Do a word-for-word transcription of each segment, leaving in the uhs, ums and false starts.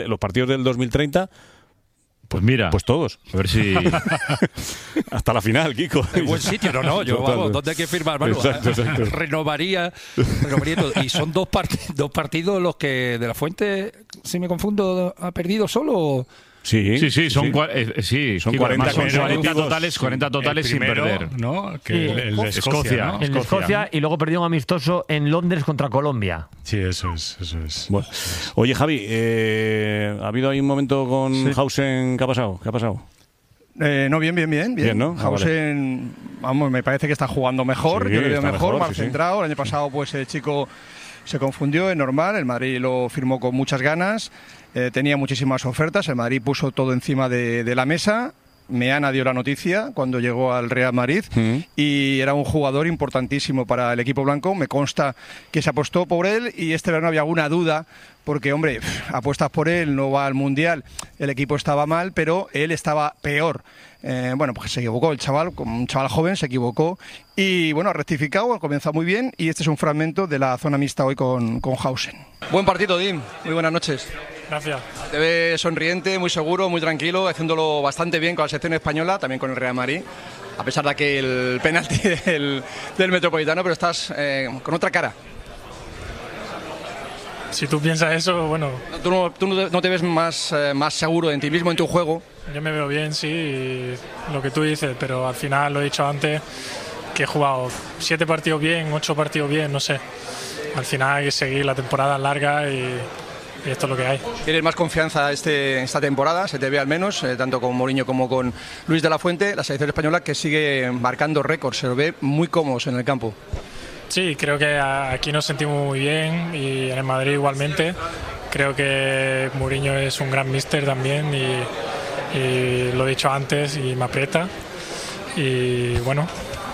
Los partidos del dos mil treinta... Pues mira, pues todos. A ver si... Hasta la final, Kiko. En buen sitio, no, no. Yo, Total. vamos, ¿dónde hay que firmar, Manu? Exacto, exacto. Renovaría, renovaría todo. Y son dos, part dos partidos los que De La Fuente, si me confundo, ha perdido solo. O... Sí, sí, sí, son, sí. Cua eh, sí, son Kiko, cuarenta, son cuarenta consecutivos. totales, cuarenta totales El primero, sin perder. ¿no? Que Sí. el, el de Escocia, Escocia, ¿no? El de Escocia. Escocia y luego perdió un amistoso en Londres contra Colombia. Sí, eso es, eso es. Bueno. Oye, Javi, eh, ¿ha habido ahí un momento con Sí. Hausen? ¿Qué ha pasado? ¿Qué ha pasado? Eh, no, bien, bien, bien. Bien, Bien, ¿no? Ah, Hausen, vamos, me parece que está jugando mejor, Sí, yo le veo está mejor, mejor, más sí, sí. centrado. El año pasado, pues el chico se confundió, es normal. El Madrid lo firmó con muchas ganas, eh, tenía muchísimas ofertas. El Madrid puso todo encima de, de la mesa. Meana dio la noticia cuando llegó al Real Madrid Mm. y era un jugador importantísimo para el equipo blanco. Me consta que se apostó por él y este verano había alguna duda porque, hombre, pff, apuestas por él, no va al Mundial, el equipo estaba mal, pero él estaba peor. Eh, bueno, pues se equivocó el chaval, como un chaval joven, se equivocó y, bueno, ha rectificado, ha comenzado muy bien y este es un fragmento de la zona mixta hoy con, con Hausen. Buen partido, Dim. Muy buenas noches. Gracias. Te ve sonriente, muy seguro, muy tranquilo, haciéndolo bastante bien con la selección española, también con el Real Madrid, a pesar de aquel penalti del, del Metropolitano, pero estás eh, con otra cara. Si tú piensas eso, bueno, ¿Tú no, tú no te- no te ves más, eh, más seguro en ti mismo, en tu juego? yo me veo bien, sí, y lo que tú dices, pero al final, lo he dicho antes, que he jugado siete partidos bien, ocho partidos bien, no sé. Al final hay que seguir, la temporada es larga y, y esto es lo que hay. ¿Tienes más confianza este, esta temporada? Se te ve al menos, eh, tanto con Mourinho como con Luis de la Fuente, la selección española que sigue marcando récords, se lo ve muy cómodos en el campo. Sí, creo que a- aquí nos sentimos muy bien y en el Madrid igualmente. Creo que Mourinho es un gran míster también y, y lo he dicho antes y me aprieta. Y bueno,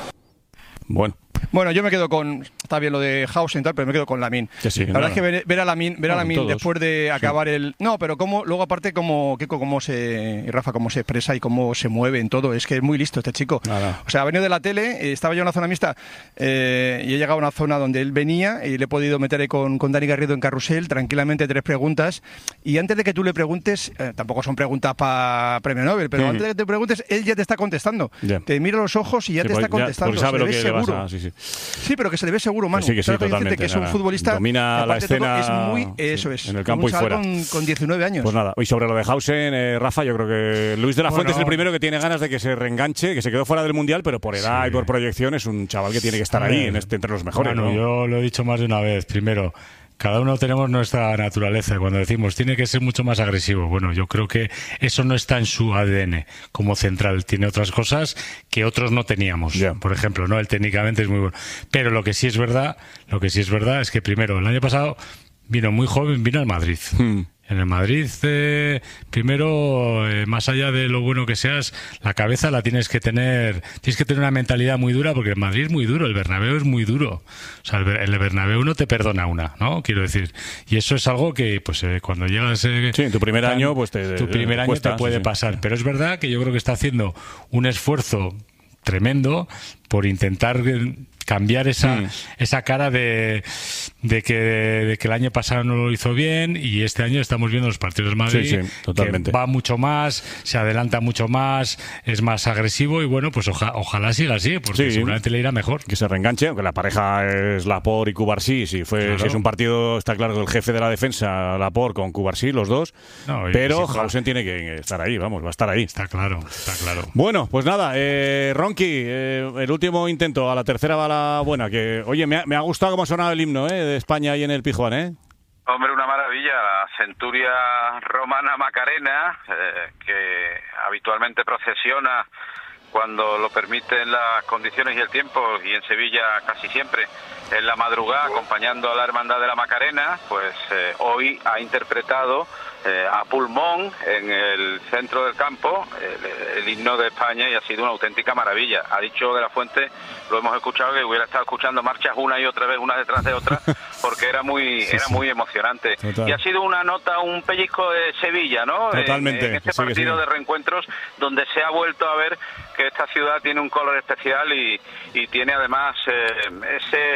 Bueno. Bueno, yo me quedo con, está bien lo de Hausen y tal, pero me quedo con Lamine. Que sí, la nada. verdad es que ver, ver a Lamine, ver a Bueno, Lamine todos. después de acabar el, no, pero cómo, luego aparte cómo, Kiko, cómo se, y Rafa, cómo se expresa y cómo se mueve en todo, es que es muy listo este chico. Nada. O sea, ha venido de la tele, eh, estaba yo en una zona mixta eh, y he llegado a una zona donde él venía y le he podido meter ahí con, con Dani Garrido en carrusel, tranquilamente tres preguntas, y antes de que tú le preguntes, eh, tampoco son preguntas para premio Nobel, pero Mm. antes de que te preguntes, él ya te está contestando. Ya. Te mira a los ojos y ya Sí, te está porque ya- contestando. porque sabe se lo le ve que le vas seguro. a- sí, sí. Sí, pero que se le ve seguro, Manu. Que sí, que sí, ¿Sabes lo que dice? totalmente, Que es un nada. futbolista Domina que, la aparte de todo, escena, es muy, sí, eso es, en el campo un y fuera. chaval Con, con diecinueve años. Pues nada, y sobre lo de Hausen, eh, Rafa, yo creo que Luis de la Fuente Bueno. es el primero que tiene ganas de que se reenganche, que se quedó fuera del Mundial, pero por edad Sí. y por proyección es un chaval que tiene que estar ahí, en este, entre los mejores. Bueno, ¿no? yo lo he dicho más de una vez. Primero, cada uno tenemos nuestra naturaleza. Cuando decimos tiene que ser mucho más agresivo, bueno, yo creo que eso no está en su A D N como central. Tiene otras cosas que otros no teníamos. Ya. Por ejemplo, no, él técnicamente es muy bueno. Pero lo que sí es verdad, lo que sí es verdad es que primero, el año pasado vino muy joven, vino al Madrid. Hmm. En el Madrid, eh, primero, eh, más allá de lo bueno que seas, la cabeza la tienes que tener, tienes que tener una mentalidad muy dura, porque el Madrid es muy duro, el Bernabéu es muy duro. O sea, el, Ber- el Bernabéu no te perdona una, ¿no? Quiero decir. Y eso es algo que, pues, eh, cuando llegas... eh, Sí, en tu primer tan- año, pues te- Tu primer año cuesta, te puede sí, sí. pasar. Pero es verdad que yo creo que está haciendo un esfuerzo tremendo por intentar eh, cambiar esa, Mm. esa cara de, de, que, de que el año pasado no lo hizo bien y este año estamos viendo los partidos del Madrid Sí, sí, totalmente. que va mucho más, se adelanta mucho más, es más agresivo y bueno, pues oja- ojalá siga así porque Sí. seguramente le irá mejor. Que se reenganche, aunque la pareja es Laporte y Cubarsí. Si, fue, Claro. si es un partido, está claro que el jefe de la defensa, Laporte con Cubarsí, los dos. No, y pero si juega- Hausen tiene que estar ahí, vamos, va a estar ahí. Está claro, está claro. Bueno, pues nada, eh, Ronqui, eh, el último intento, a la tercera va la buena. Que, oye, me ha, me ha gustado cómo ha sonado el himno eh, de España ahí en el Pijuán, ¿eh? Hombre, una maravilla, la centuria romana Macarena, eh, que habitualmente procesiona cuando lo permiten las condiciones y el tiempo, y en Sevilla casi siempre en la madrugada acompañando a la Hermandad de la Macarena, pues eh, hoy ha interpretado eh, a pulmón en el centro del campo el, el himno de España y ha sido una auténtica maravilla. Ha dicho de la Fuente, lo hemos escuchado, que hubiera estado escuchando marchas una y otra vez, una detrás de otra, porque era muy Sí, era sí. muy emocionante. Total. Y ha sido una nota, un pellizco de Sevilla, ¿no? En- Totalmente, En, este que sí, que partido sí. de reencuentros donde se ha vuelto a ver que esta ciudad tiene un color especial y, y tiene además eh, ese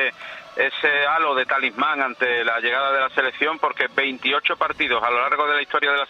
ese halo de talismán ante la llegada de la selección, porque veintiocho partidos a lo largo de la historia de la